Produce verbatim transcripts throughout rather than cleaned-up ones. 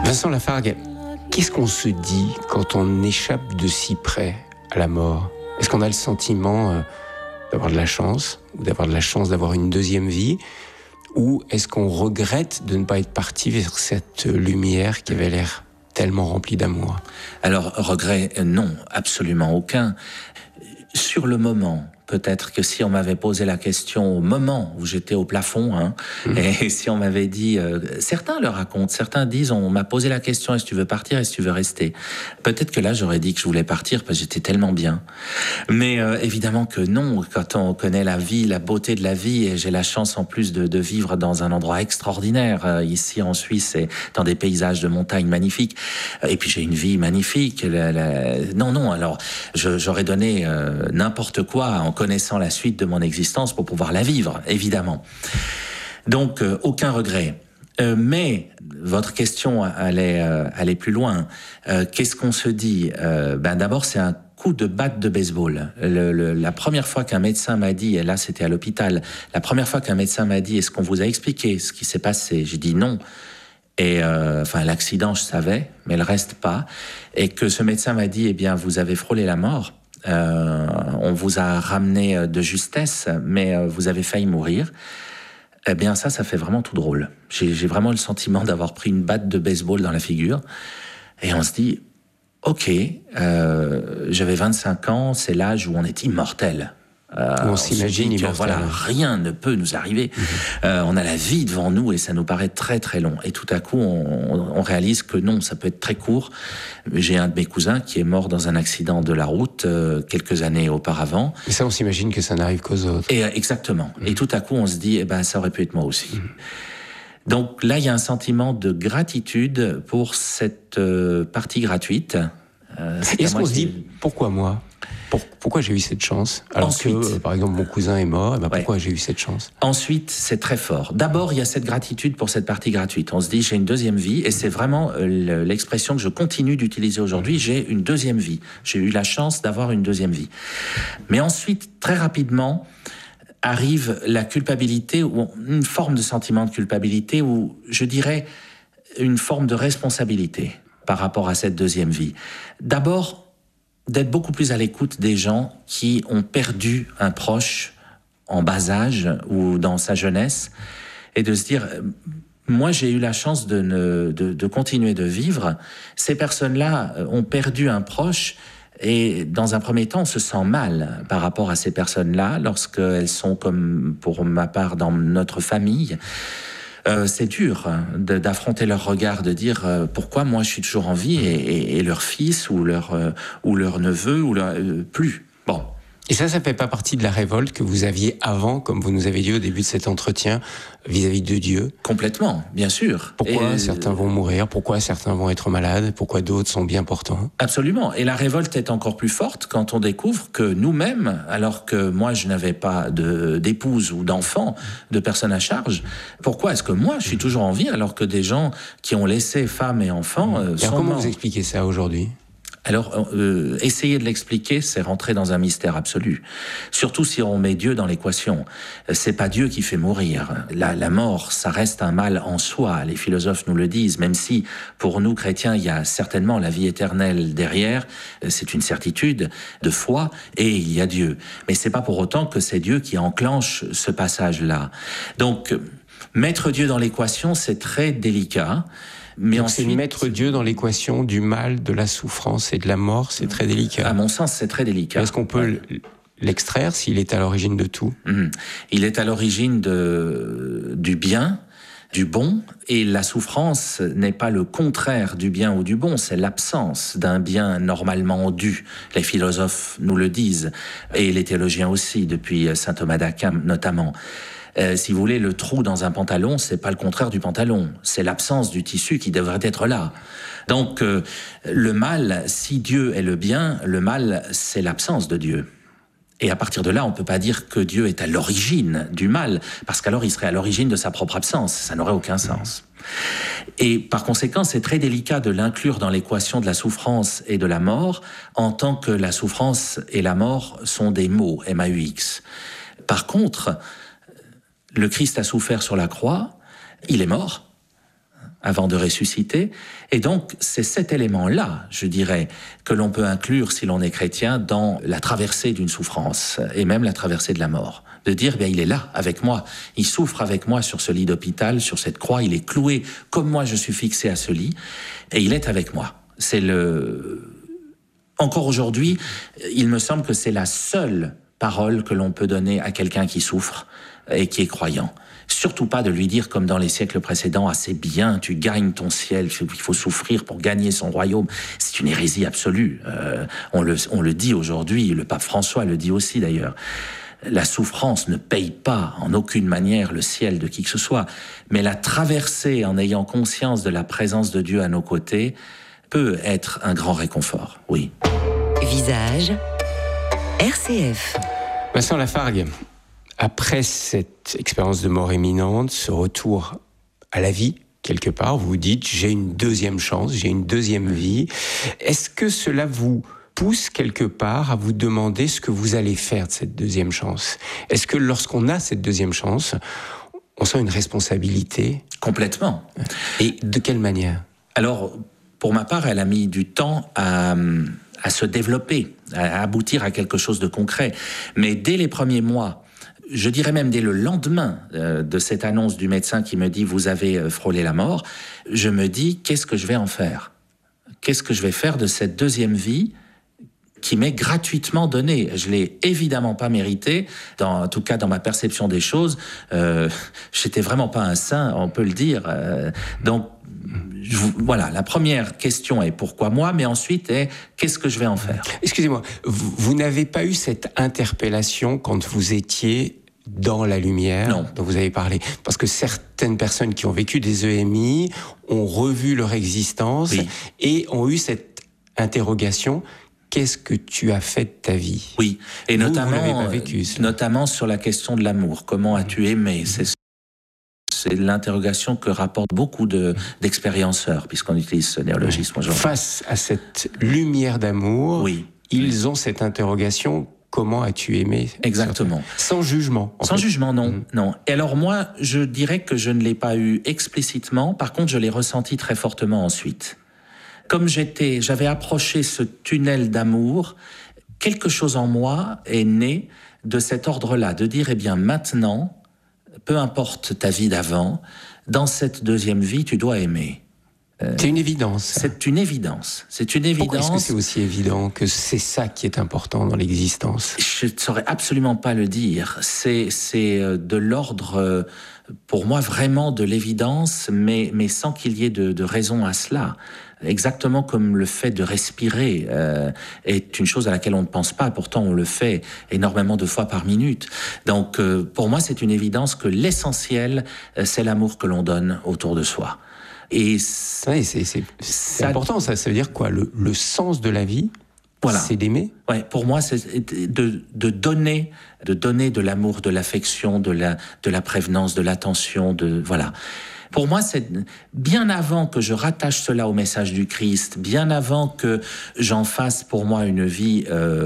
Vincent Lafargue, qu'est-ce qu'on se dit quand on échappe de si près à la mort ? Est-ce qu'on a le sentiment euh, d'avoir de la chance, ou d'avoir de la chance d'avoir une deuxième vie ? Ou est-ce qu'on regrette de ne pas être parti vers cette lumière qui avait l'air tellement remplie d'amour ? Alors, regret, non, absolument aucun. Sur le moment, peut-être que si on m'avait posé la question au moment où j'étais au plafond, hein, mmh. et si on m'avait dit... Euh, certains le racontent, certains disent, on m'a posé la question, est-ce que tu veux partir, est-ce que tu veux rester ? Peut-être que là, j'aurais dit que je voulais partir parce que j'étais tellement bien. Mais euh, évidemment que non, quand on connaît la vie, la beauté de la vie, et j'ai la chance en plus de, de vivre dans un endroit extraordinaire, euh, ici en Suisse, et dans des paysages de montagne magnifiques, et puis j'ai une vie magnifique. La, la... Non, non, alors, je, j'aurais donné euh, n'importe quoi en connaissant la suite de mon existence pour pouvoir la vivre, évidemment. Donc, euh, aucun regret. Euh, mais votre question allait, euh, allait plus loin. Euh, qu'est-ce qu'on se dit ? euh, Ben d'abord, c'est un coup de batte de baseball. Le, le, la première fois qu'un médecin m'a dit, et là c'était à l'hôpital, la première fois qu'un médecin m'a dit, est-ce qu'on vous a expliqué ce qui s'est passé ? J'ai dit non. Et euh, enfin, l'accident, je savais, mais le reste pas. Et que ce médecin m'a dit, eh bien, vous avez frôlé la mort. Euh, on vous a ramené de justesse, mais euh, vous avez failli mourir. Eh bien, ça, ça fait vraiment tout drôle. J'ai, j'ai vraiment le sentiment d'avoir pris une batte de baseball dans la figure. Et on se dit, ok, euh, j'avais vingt-cinq ans, c'est l'âge où on est immortel. Euh, on, on s'imagine immortel. Voilà, rien ne peut nous arriver. Mmh. Euh, on a la vie devant nous et ça nous paraît très très long. Et tout à coup, on, on, on réalise que non, ça peut être très court. J'ai un de mes cousins qui est mort dans un accident de la route euh, quelques années auparavant. Et ça, on s'imagine que ça n'arrive qu'aux autres. Et, euh, exactement. Mmh. Et tout à coup, on se dit, eh ben, ça aurait pu être moi aussi. Mmh. Donc là, il y a un sentiment de gratitude pour cette euh, partie gratuite. Euh, Est-ce qu'on se dit, pourquoi moi ? Pour, pourquoi j'ai eu cette chance ? Alors Ensuite, que, euh, par exemple, mon cousin est mort, et ben pourquoi ouais. j'ai eu cette chance ? Ensuite, c'est très fort. D'abord, il y a cette gratitude pour cette partie gratuite. On se dit, j'ai une deuxième vie, et c'est vraiment euh, l'expression que je continue d'utiliser aujourd'hui, j'ai une deuxième vie. J'ai eu la chance d'avoir une deuxième vie. Mais ensuite, très rapidement, arrive la culpabilité, ou une forme de sentiment de culpabilité, ou je dirais une forme de responsabilité par rapport à cette deuxième vie. D'abord, d'être beaucoup plus à l'écoute des gens qui ont perdu un proche en bas âge ou dans sa jeunesse, et de se dire, moi j'ai eu la chance de, ne, de, de continuer de vivre, ces personnes-là ont perdu un proche, et dans un premier temps on se sent mal par rapport à ces personnes-là, lorsqu'elles sont comme pour ma part dans notre famille. Euh, c'est dur hein, de, d'affronter leur regard, de dire euh, pourquoi moi je suis toujours en vie et, et, et leur fils ou leur, euh, ou leur neveu ou leur, euh, plus. Bon. Et ça, ça fait pas partie de la révolte que vous aviez avant, comme vous nous avez dit au début de cet entretien, vis-à-vis de Dieu ? Complètement, bien sûr. Pourquoi et certains vont mourir ? Pourquoi certains vont être malades ? Pourquoi d'autres sont bien portants ? Absolument. Et la révolte est encore plus forte quand on découvre que nous-mêmes, alors que moi je n'avais pas de, d'épouse ou d'enfant, de personnes à charge, pourquoi est-ce que moi je suis toujours en vie alors que des gens qui ont laissé femmes et enfants euh, et sont comment morts ? Vous expliquez ça aujourd'hui ? Alors, euh, essayer de l'expliquer, c'est rentrer dans un mystère absolu. Surtout si on met Dieu dans l'équation. C'est pas Dieu qui fait mourir. La, la mort, ça reste un mal en soi. Les philosophes nous le disent, même si pour nous chrétiens, il y a certainement la vie éternelle derrière. C'est une certitude de foi et il y a Dieu. Mais c'est pas pour autant que c'est Dieu qui enclenche ce passage-là. Donc, mettre Dieu dans l'équation, c'est très délicat. Mais Donc ensuite, c'est mettre Dieu dans l'équation du mal, de la souffrance et de la mort, c'est très délicat. À mon sens, c'est très délicat. Est-ce qu'on peut ouais. l'extraire s'il est à l'origine de tout ? mmh. Il est à l'origine de, du bien, du bon, et la souffrance n'est pas le contraire du bien ou du bon, c'est l'absence d'un bien normalement dû. Les philosophes nous le disent, et les théologiens aussi, depuis saint Thomas d'Aquin notamment. Euh, si vous voulez, le trou dans un pantalon, c'est pas le contraire du pantalon, c'est l'absence du tissu qui devrait être là. Donc, euh, le mal, si Dieu est le bien, le mal, c'est l'absence de Dieu. Et à partir de là, on peut pas dire que Dieu est à l'origine du mal, parce qu'alors il serait à l'origine de sa propre absence, ça n'aurait aucun sens. Et par conséquent, c'est très délicat de l'inclure dans l'équation de la souffrance et de la mort, en tant que la souffrance et la mort sont des mots, M A U X. Par contre, le Christ a souffert sur la croix, il est mort, avant de ressusciter. Et donc, c'est cet élément-là, je dirais, que l'on peut inclure, si l'on est chrétien, dans la traversée d'une souffrance, et même la traversée de la mort. De dire, bien, il est là, avec moi. Il souffre avec moi sur ce lit d'hôpital, sur cette croix. Il est cloué, comme moi, je suis fixé à ce lit. Et il est avec moi. C'est le... Encore aujourd'hui, il me semble que c'est la seule parole que l'on peut donner à quelqu'un qui souffre et qui est croyant. Surtout pas de lui dire, comme dans les siècles précédents, « Ah, c'est bien, tu gagnes ton ciel, il faut souffrir pour gagner son royaume. » C'est une hérésie absolue. Euh, on, le, on le dit aujourd'hui, le pape François le dit aussi d'ailleurs. La souffrance ne paye pas en aucune manière le ciel de qui que ce soit, mais la traverser en ayant conscience de la présence de Dieu à nos côtés peut être un grand réconfort, oui. Visage, R C F. Vincent Lafargue, après cette expérience de mort imminente, ce retour à la vie, quelque part, vous vous dites, j'ai une deuxième chance, j'ai une deuxième vie. Est-ce que cela vous pousse quelque part à vous demander ce que vous allez faire de cette deuxième chance? Est-ce que lorsqu'on a cette deuxième chance, on sent une responsabilité? Complètement. Et de quelle manière? Alors, pour ma part, elle a mis du temps à... à se développer, à aboutir à quelque chose de concret. Mais dès les premiers mois, je dirais même dès le lendemain euh, de cette annonce du médecin qui me dit « vous avez euh, frôlé la mort », je me dis « qu'est-ce que je vais en faire ? Qu'est-ce que je vais faire de cette deuxième vie qui m'est gratuitement donnée ? Je l'ai évidemment pas méritée, dans, en tout cas dans ma perception des choses. Euh, j'étais vraiment pas un saint, on peut le dire. Euh, donc, Je, voilà, la première question est pourquoi moi, mais ensuite est qu'est-ce que je vais en faire ? Excusez-moi, vous, vous n'avez pas eu cette interpellation quand vous étiez dans la lumière non. dont vous avez parlé ? Parce que certaines personnes qui ont vécu des E M I ont revu leur existence oui. et ont eu cette interrogation. Qu'est-ce que tu as fait de ta vie ? Oui, et vous, notamment, vous n'avez pas vécu, notamment sur la question de l'amour. Comment as-tu aimé ? C'est C'est l'interrogation que rapportent beaucoup de, d'expérienceurs, puisqu'on utilise ce néologisme aujourd'hui. Face à cette lumière d'amour, oui. ils ont cette interrogation, comment as-tu aimé ? Exactement. Sans jugement. Sans fait. jugement, non, mmh. non. Et alors moi, je dirais que je ne l'ai pas eu explicitement, par contre, je l'ai ressenti très fortement ensuite. Comme j'étais, j'avais approché ce tunnel d'amour, quelque chose en moi est né de cet ordre-là, de dire, eh bien, maintenant, peu importe ta vie d'avant, dans cette deuxième vie, tu dois aimer. Euh, c'est une évidence. C'est une évidence. C'est une évidence. Pourquoi est-ce que c'est aussi évident que c'est ça qui est important dans l'existence ? Je ne saurais absolument pas le dire. C'est, c'est de l'ordre, pour moi, vraiment de l'évidence, mais, mais sans qu'il y ait de, de raison à cela. Exactement comme le fait de respirer euh, est une chose à laquelle on ne pense pas, pourtant on le fait énormément de fois par minute. Donc euh, pour moi c'est une évidence que l'essentiel euh, c'est l'amour que l'on donne autour de soi. Et oui, c'est, c'est, c'est ça, important, ça, ça veut dire quoi ? Le, le sens de la vie, voilà. C'est d'aimer ? Ouais, pour moi c'est de, de donner, de donner de l'amour, de l'affection, de la, de la prévenance, de l'attention, de voilà. Pour moi, c'est bien avant que je rattache cela au message du Christ, bien avant que j'en fasse pour moi une vie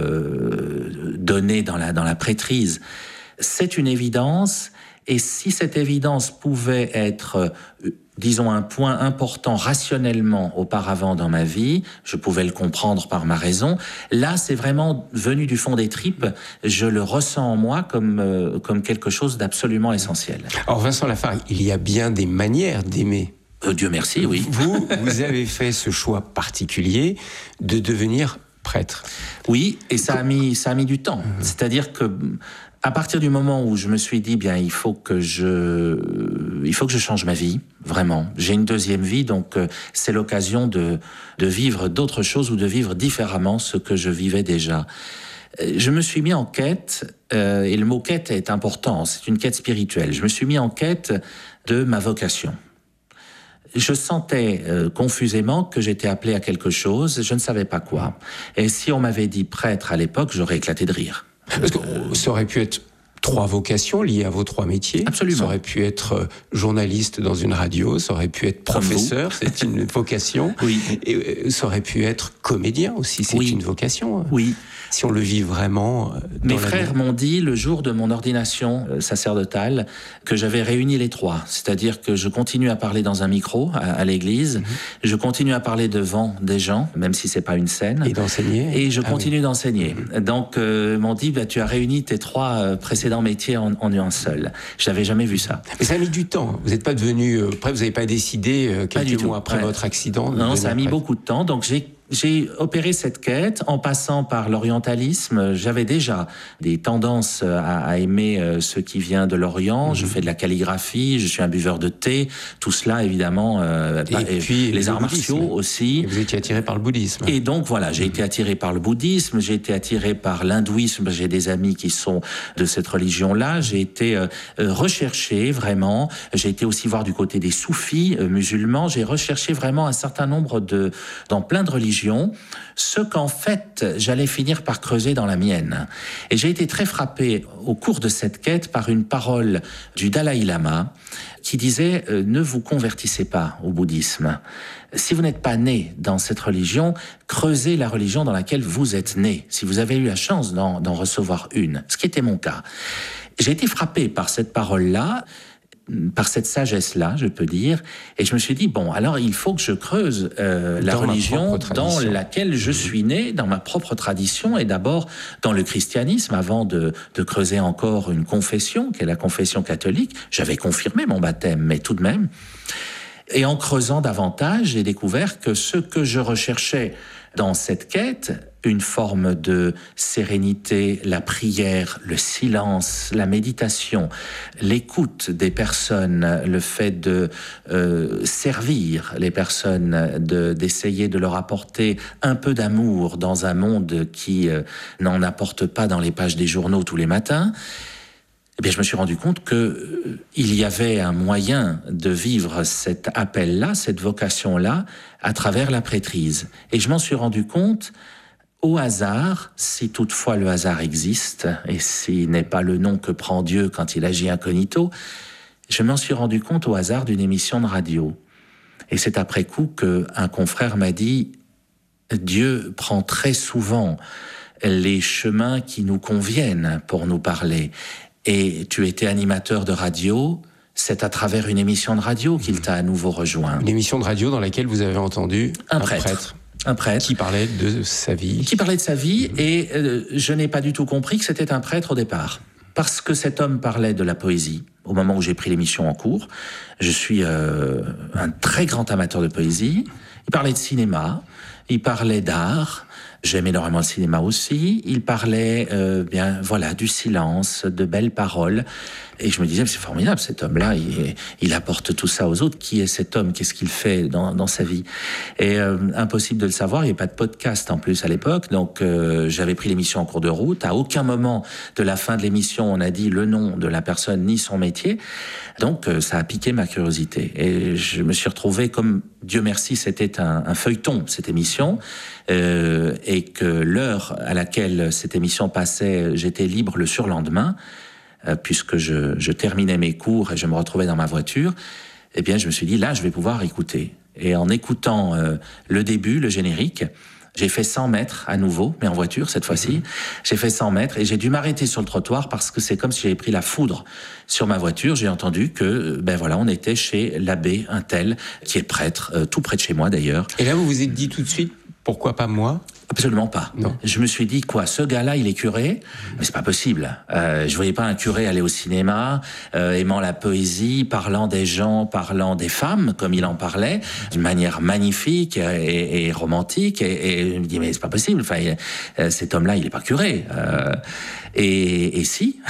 euh, donnée dans la, dans la prêtrise. C'est une évidence, et si cette évidence pouvait être, euh, disons, un point important rationnellement auparavant dans ma vie, je pouvais le comprendre par ma raison, là, c'est vraiment venu du fond des tripes, je le ressens en moi comme, euh, comme quelque chose d'absolument essentiel. Alors Vincent Lafargue, il y a bien des manières d'aimer. Euh, Dieu merci, oui. Vous, vous avez fait ce choix particulier de devenir prêtre. Oui, et ça a mis, ça a mis du temps. Mmh. C'est-à-dire que à partir du moment où je me suis dit, bien, il faut que je, il faut que je change ma vie, vraiment. J'ai une deuxième vie, donc euh, c'est l'occasion de, de vivre d'autres choses ou de vivre différemment ce que je vivais déjà. Je me suis mis en quête, euh, et le mot quête est important, c'est une quête spirituelle. Je me suis mis en quête de ma vocation. Je sentais euh, confusément que j'étais appelé à quelque chose, je ne savais pas quoi. Et si on m'avait dit prêtre à l'époque, j'aurais éclaté de rire. Parce que ça aurait pu être trois vocations liées à vos trois métiers. Absolument. Ça aurait pu être journaliste dans une radio, ça aurait pu être professeur, c'est une vocation. Oui. Et ça aurait pu être comédien aussi, c'est oui. une vocation. Oui. si on le vit vraiment. Euh, Mes frères m'ont dit le jour de mon ordination euh, sacerdotale que j'avais réuni les trois, c'est-à-dire que je continue à parler dans un micro à, à l'église, mmh. je continue à parler devant des gens, même si c'est pas une scène, et d'enseigner, et je ah, continue oui. d'enseigner. Mmh. Donc euh, ils m'ont dit bah, tu as réuni tes trois euh, précédents métiers en, en un seul. Je n'avais jamais vu ça. Mais ça a mis du temps. Vous n'êtes pas devenu, euh, après vous n'avez pas décidé euh, quelques mois après ouais. votre accident. Non, ça a mis beaucoup de temps. Donc j'ai J'ai opéré cette quête en passant par l'orientalisme. J'avais déjà des tendances à, à aimer ce qui vient de l'Orient. Mmh. Je fais de la calligraphie, je suis un buveur de thé. Tout cela, évidemment, euh, et, et puis les arts martiaux aussi. Et vous étiez attiré par le bouddhisme. Et donc voilà, j'ai mmh. été attiré par le bouddhisme, j'ai été attiré par l'hindouisme. J'ai des amis qui sont de cette religion-là. J'ai été euh, recherché vraiment. J'ai été aussi voir du côté des soufis euh, musulmans. J'ai recherché vraiment un certain nombre de, dans plein de religions, ce qu'en fait j'allais finir par creuser dans la mienne. Et j'ai été très frappé au cours de cette quête par une parole du Dalai Lama qui disait euh, « Ne vous convertissez pas au bouddhisme. Si vous n'êtes pas né dans cette religion, creusez la religion dans laquelle vous êtes né, si vous avez eu la chance d'en, d'en recevoir une. » Ce qui était mon cas. J'ai été frappé par cette parole-là, par cette sagesse-là, je peux dire, et je me suis dit, bon, alors il faut que je creuse euh, la religion dans laquelle je suis né, dans ma propre tradition, et d'abord dans le christianisme, avant de, de creuser encore une confession, qui est la confession catholique. J'avais confirmé mon baptême, mais tout de même. Et en creusant davantage, j'ai découvert que ce que je recherchais dans cette quête, une forme de sérénité, la prière, le silence, la méditation, l'écoute des personnes, le fait de euh, servir les personnes, de, d'essayer de leur apporter un peu d'amour dans un monde qui euh, n'en apporte pas dans les pages des journaux tous les matins. Eh bien, je me suis rendu compte que euh, il y avait un moyen de vivre cet appel-là, cette vocation-là, à travers la prêtrise. Et je m'en suis rendu compte au hasard, si toutefois le hasard existe, et s'il n'est pas le nom que prend Dieu quand il agit incognito, je m'en suis rendu compte au hasard d'une émission de radio. Et c'est après coup qu'un confrère m'a dit « Dieu prend très souvent les chemins qui nous conviennent pour nous parler. Et tu étais animateur de radio, c'est à travers une émission de radio qu'il t'a à nouveau rejoint. » Une émission de radio dans laquelle vous avez entendu un, un prêtre. prêtre. Un prêtre. Qui parlait de sa vie. Qui parlait de sa vie, mmh. et euh, je n'ai pas du tout compris que c'était un prêtre au départ. Parce que cet homme parlait de la poésie. Au moment où j'ai pris l'émission en cours, je suis euh, un très grand amateur de poésie. Il parlait de cinéma, il parlait d'art. J'aime énormément le cinéma aussi. Il parlait, euh, bien, voilà, du silence, de belles paroles. Et je me disais, c'est formidable, cet homme-là, il, il apporte tout ça aux autres. Qui est cet homme? Qu'est-ce qu'il fait dans, dans sa vie? Et euh, impossible de le savoir, il n'y avait pas de podcast en plus à l'époque. Donc, euh, j'avais pris l'émission en cours de route. À aucun moment de la fin de l'émission, on a dit le nom de la personne ni son métier. Donc, euh, ça a piqué ma curiosité. Et je me suis retrouvé, comme Dieu merci, c'était un, un feuilleton, cette émission. Euh, et que l'heure à laquelle cette émission passait, j'étais libre le surlendemain, euh, puisque je, je terminais mes cours et je me retrouvais dans ma voiture, eh bien je me suis dit, là je vais pouvoir écouter. Et en écoutant euh, le début, le générique, j'ai fait cent mètres à nouveau, mais en voiture cette fois-ci. Mmh. J'ai fait cent mètres et j'ai dû m'arrêter sur le trottoir parce que c'est comme si j'avais pris la foudre sur ma voiture. J'ai entendu que, ben voilà, on était chez l'abbé un tel, qui est prêtre, euh, tout près de chez moi d'ailleurs. Et là vous vous êtes dit tout de suite, pourquoi pas moi? Absolument pas. Non. Je me suis dit, quoi, ce gars-là, il est curé? Mais c'est pas possible. Euh, je voyais pas un curé aller au cinéma, euh, aimant la poésie, parlant des gens, parlant des femmes, comme il en parlait, d'une manière magnifique et, et romantique. Et, et je me dis, mais c'est pas possible. Enfin, il, euh, cet homme-là, il est pas curé. Euh, et, et si,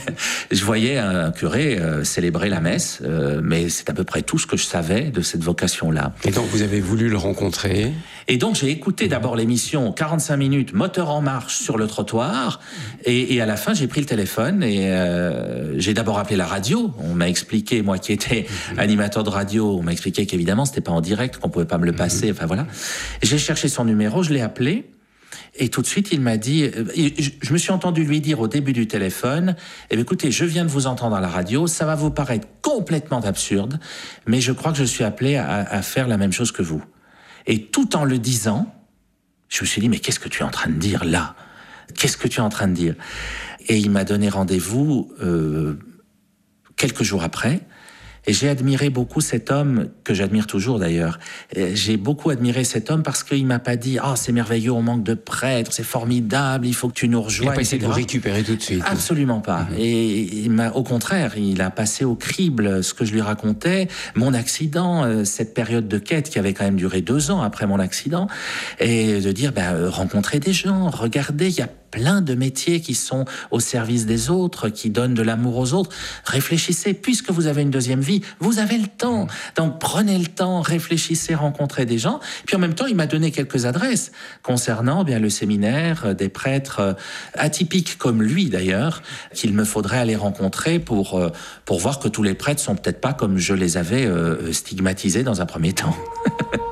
je voyais un curé euh, célébrer la messe, euh, mais c'est à peu près tout ce que je savais de cette vocation-là. Et donc, vous avez voulu le rencontrer? Et donc, j'ai écouté d'abord l'émission quarante-cinq minutes, moteur en marche sur le trottoir, et, et à la fin, j'ai pris le téléphone et euh, j'ai d'abord appelé la radio. On m'a expliqué, moi qui étais animateur de radio, on m'a expliqué qu'évidemment, c'était pas en direct, qu'on pouvait pas me le passer, enfin voilà. J'ai cherché son numéro, je l'ai appelé, et tout de suite, il m'a dit, je me suis entendu lui dire au début du téléphone, eh bien, écoutez, je viens de vous entendre à la radio, ça va vous paraître complètement absurde, mais je crois que je suis appelé à, à faire la même chose que vous. Et tout en le disant, je me suis dit, mais qu'est-ce que tu es en train de dire là? Qu'est-ce que tu es en train de dire ? Et il m'a donné rendez-vous euh, quelques jours après. Et j'ai admiré beaucoup cet homme, que j'admire toujours d'ailleurs. Et j'ai beaucoup admiré cet homme parce qu'il m'a pas dit « Ah, oh, c'est merveilleux, on manque de prêtres, c'est formidable, il faut que tu nous rejoignes. » Il n'a pas essayé de vous récupérer tout de suite. Absolument pas. Mmh. Et il m'a, au contraire, il a passé au crible ce que je lui racontais, mon accident, euh, cette période de quête qui avait quand même duré deux ans après mon accident, et de dire ben, euh, rencontrer des gens, regardez, il y a plein de métiers qui sont au service des autres, qui donnent de l'amour aux autres. Réfléchissez, puisque vous avez une deuxième vie, vous avez le temps. Donc prenez le temps, réfléchissez, rencontrez des gens. Puis en même temps, il m'a donné quelques adresses concernant bien le séminaire des prêtres atypiques comme lui d'ailleurs, qu'il me faudrait aller rencontrer pour, pour voir que tous les prêtres sont peut-être pas comme je les avais stigmatisés dans un premier temps.